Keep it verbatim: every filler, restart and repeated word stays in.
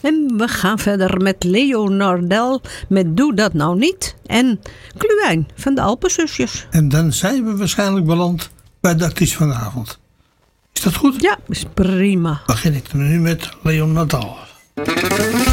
En we gaan verder met Leo Nardel met Doe dat nou niet. En Kluijn van de Alpenzusjes. En dan zijn we waarschijnlijk beland bij de artiest vanavond. Is dat goed? Ja, is prima. Begin ik nu met Leo Nardel.